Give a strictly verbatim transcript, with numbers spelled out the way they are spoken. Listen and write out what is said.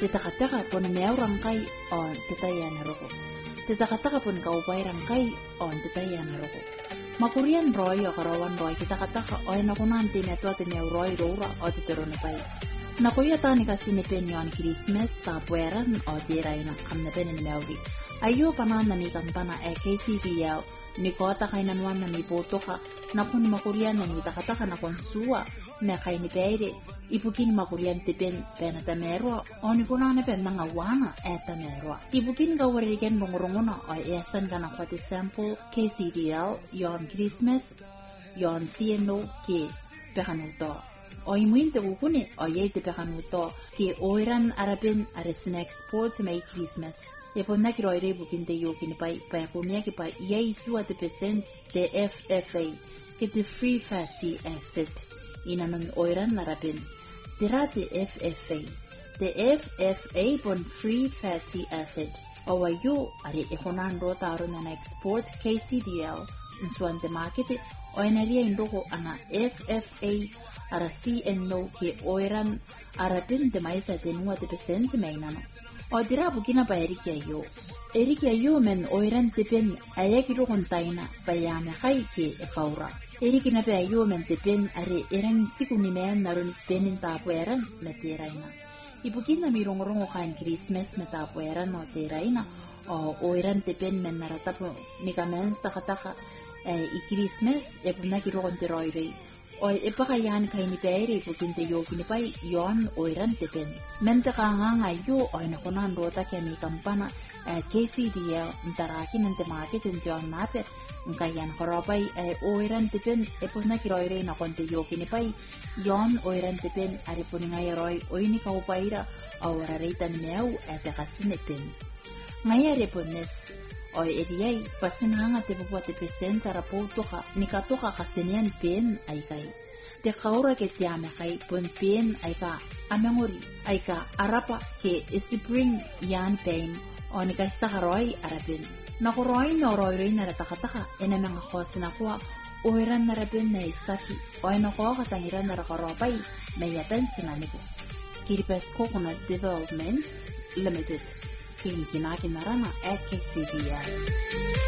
Titakataka pon meurang kai on titayan roko. Titakataka pon kaubairang kai on titayan roko. Makurian roy o karawan roy titakataka o nakunanti meto ati meuroy rora o titerone pai. Nakuya tani kasi ni penyon Christmas ta pueran o tiray na kamna penin meuri. Ayo panan na ni kampana e K C D L ni kota kay nanuan na ni boto ka nakun makurian na ni takataka na konsua me kay ni peire ibukin makurian tipen penata mero o ni kunana pen mga wana eta mero ibukin ka wariken bongorongona o esan ka na kwati sample K C D L yon Christmas yon C N O ke pekanuto o imuinte ukune o yete pekanuto ke oiran arabin are snack sports may Christmas Epon na kiro ire bukin te yokin pai pai kunia ki pai yai sua te percent te F F A ki te free fatty acid inanon oiran narapin. Tira te F F A. Te F F A pon free fatty acid. Awa yo are ekonan ro taro na export K C D L nsuan te market o enaria indoko ana F F A ara C N O ki oiran arapin te maisa te nua te percent mainano. O dira bukina pa eriki ayo. Eriki ayo men oiran tipen ayaki ro kontaina pa yame kai ke e kaura. Eriki na pa ayo men tipen are erang siku ni men naron penin tapueran me teraina. Ibukina mi rongorongo kan Christmas me tapueran no teraina o oiran tipen men naratapo ni kamen stakataka e i Christmas e punaki ro konteroirei. O epakayan kay ni pere ipukin te yoki ni pai yon oiran tepen. Mente ka nga ngayo o inakunan rota kaya mi kampana uh, K C D L ntaraki nante market nte on nape nkayan karopay uh, oiran tepen epos na kiroire na konte yoki ni pai yon oiran tepen aripuni ngayaroy oini kaupaira o warareitan meau ete kasinepen. Ngaya repones o eriyay pasin hanga te bubwa te pesen tara poutoka ni katoka kasenian pen ay kay te kaura ke te ame kay pon pen ay ka amengori ay ka arapa ke spring yan pen o ni kay sakaroy arapin nakoroy no roy roy na ratakataka ena mga kosin akwa oiran na rapin na istaki o ay nako katangiran na rakaropay may yapen sinaniko Kiribes Coconut Developments Limited Kim kinakin narana at K C D L.